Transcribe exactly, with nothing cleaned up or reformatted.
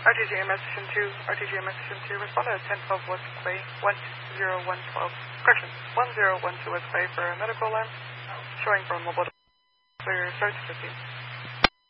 R T G M S Station two, R T G M S Station two, respond to ten twelve West Clay, one zero one twelve, correction, one zero one two West Clay for a medical alarm, showing from mobile, clear, start to fifteen.